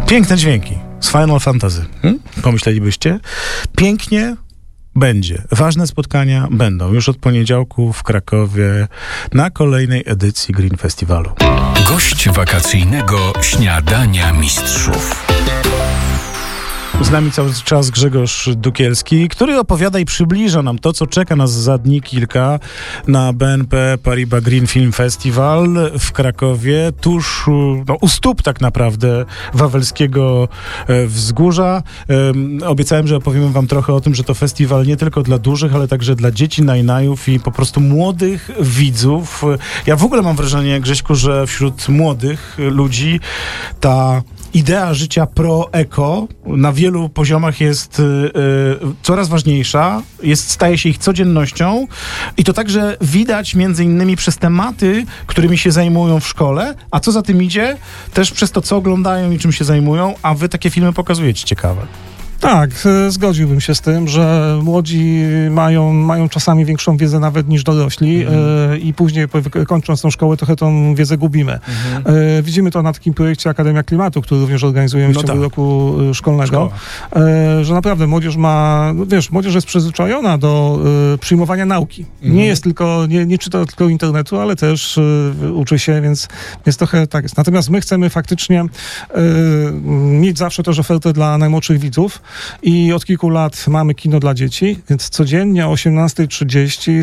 Piękne dźwięki z Final Fantasy. Pomyślelibyście? Pięknie będzie. Ważne spotkania będą już od poniedziałku w Krakowie na kolejnej edycji Green Festiwalu. Gość wakacyjnego Śniadania Mistrzów. Z nami cały czas Grzegorz Dukielski, który opowiada i przybliża nam to, co czeka nas za dni kilka na BNP Paribas Green Film Festival w Krakowie, tuż u stóp tak naprawdę Wawelskiego Wzgórza. Obiecałem, że opowiemy wam trochę o tym, że to festiwal nie tylko dla dużych, ale także dla dzieci, najnajów i po prostu młodych widzów. Ja w ogóle mam wrażenie, Grześku, że wśród młodych ludzi ta idea życia pro-eko na wielu poziomach jest coraz ważniejsza, staje się ich codziennością i to także widać między innymi przez tematy, którymi się zajmują w szkole, a co za tym idzie, też przez to, co oglądają i czym się zajmują, a wy takie filmy pokazujecie ciekawe. Tak, zgodziłbym się z tym, że młodzi mają czasami większą wiedzę nawet niż dorośli i później kończąc tą szkołę trochę tą wiedzę gubimy. Widzimy to na takim projekcie Akademia Klimatu, który również organizujemy w ciągu roku szkolnego, że naprawdę młodzież jest przyzwyczajona do przyjmowania nauki. Nie jest tylko, nie czyta tylko internetu, ale też uczy się, więc trochę tak jest. Natomiast my chcemy faktycznie mieć zawsze też ofertę dla najmłodszych widzów. I od kilku lat mamy kino dla dzieci, więc codziennie o 18:30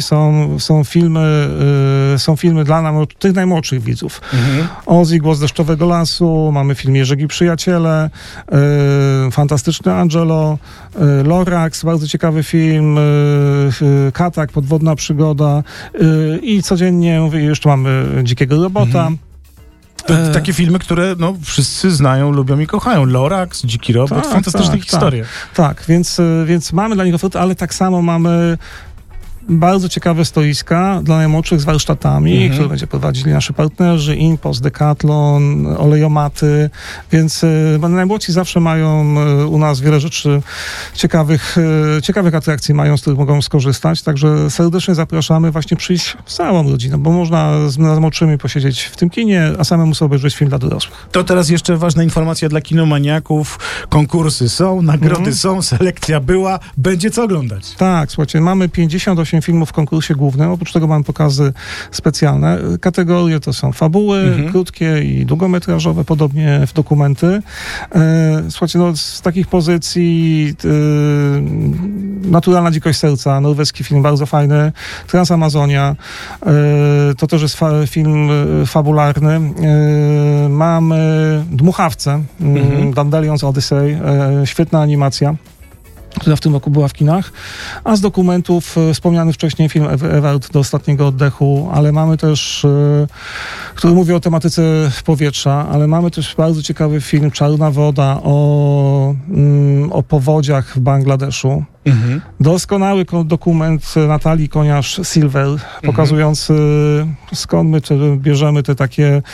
są filmy dla tych najmłodszych widzów. Ozzy, Głos deszczowego lasu, mamy film Jerzegi Przyjaciele, Fantastyczny Angelo, Lorax, bardzo ciekawy film, Katak, Podwodna przygoda i codziennie jeszcze mamy Dzikiego Robota. Takie filmy, które wszyscy znają, lubią i kochają. Lorax, Dziki Robot, fantastyczne historie. Tak, więc mamy dla nich ofertę, ale tak samo mamy bardzo ciekawe stoiska dla najmłodszych z warsztatami, które będzie prowadzili nasi partnerzy, Impost, Decathlon, Olejomaty, więc najmłodsi zawsze mają u nas wiele rzeczy ciekawych atrakcji mają, z których mogą skorzystać, także serdecznie zapraszamy właśnie przyjść z całą rodziną, bo można z najmłodszymi posiedzieć w tym kinie, a samemu sobie obejrzeć film dla dorosłych. To teraz jeszcze ważna informacja dla kinomaniaków. Konkursy są, nagrody są, selekcja była, będzie co oglądać. Tak, słuchajcie, mamy 58 filmów w konkursie głównym, oprócz tego mamy pokazy specjalne. Kategorie to są fabuły, krótkie i długometrażowe, podobnie w dokumenty. Słuchajcie, z takich pozycji Naturalna dzikość serca, norweski film, bardzo fajny, Transamazonia, to też jest film fabularny. Mamy Dmuchawcę, Dandelions Odyssey, świetna animacja, która w tym roku była w kinach, a z dokumentów wspomniany wcześniej film Ewald do ostatniego oddechu, ale mamy też, który mówi o tematyce powietrza, ale mamy też bardzo ciekawy film Czarna woda o powodziach w Bangladeszu. Doskonały dokument Natalii Koniarz-Silver, pokazujący skąd my bierzemy te takie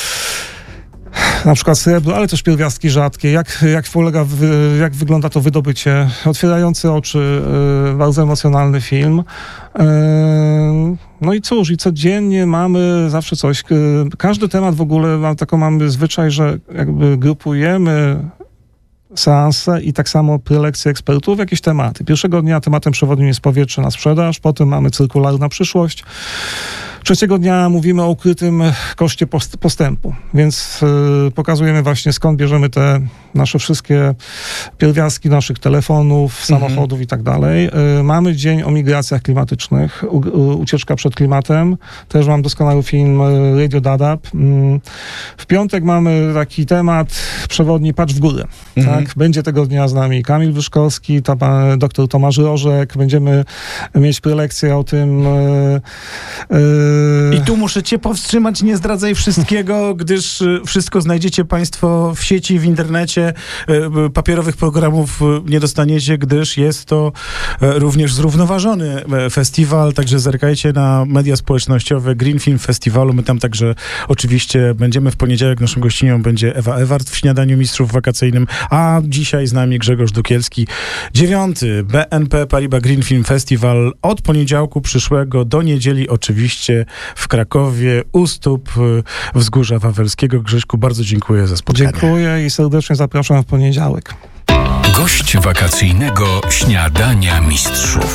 na przykład srebro, ale też pierwiastki rzadkie, jak wygląda to wydobycie, otwierający oczy, bardzo emocjonalny film. No i cóż, i codziennie mamy zawsze coś. Każdy temat w ogóle, mamy zwyczaj, że jakby grupujemy seanse i tak samo prelekcje ekspertów, jakieś tematy. Pierwszego dnia tematem przewodnim jest powietrze na sprzedaż, potem mamy cyrkular na przyszłość. Trzeciego dnia mówimy o ukrytym koszcie postępu, więc pokazujemy właśnie, skąd bierzemy te nasze wszystkie pierwiastki naszych telefonów, samochodów i tak dalej. Mamy dzień o migracjach klimatycznych, ucieczka przed klimatem. Też mam doskonały film Radio Dadab. W piątek mamy taki temat przewodni Patrz w górę. Tak? Będzie tego dnia z nami Kamil Wyszkowski, dr Tomasz Rożek. Będziemy mieć prelekcję o tym. I tu muszę cię powstrzymać, nie zdradzaj wszystkiego, gdyż wszystko znajdziecie państwo w sieci, w internecie. Papierowych programów nie dostaniecie, gdyż jest to również zrównoważony festiwal, także zerkajcie na media społecznościowe Green Film Festiwalu. My tam także oczywiście będziemy w poniedziałek. Naszą gościnią będzie Ewa Ewart w Śniadaniu Mistrzów Wakacyjnym, a dzisiaj z nami Grzegorz Dukielski. 9. BNP Paribas Green Film Festival od poniedziałku przyszłego do niedzieli oczywiście w Krakowie u stóp Wzgórza Wawelskiego. Grześku, bardzo dziękuję za spotkanie. Dziękuję i serdecznie zapraszam zapraszam w poniedziałek. Gość wakacyjnego Śniadania Mistrzów.